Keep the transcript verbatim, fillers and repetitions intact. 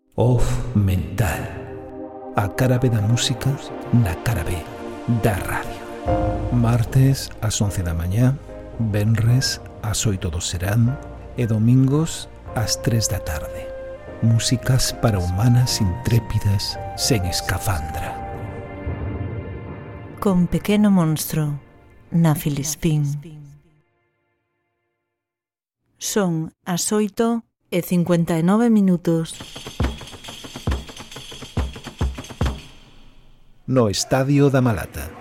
Off Mental. A cara B da música na cara B da radio. Martes ás once da mañá, venres ás oito do serán e domingos ás tres da tarde. Músicas para humanas intrépidas sen escafandra. Con Pequeno Monstro na Filispín. Son as oito e cincuenta e nove minutos. No Estadio da Malata.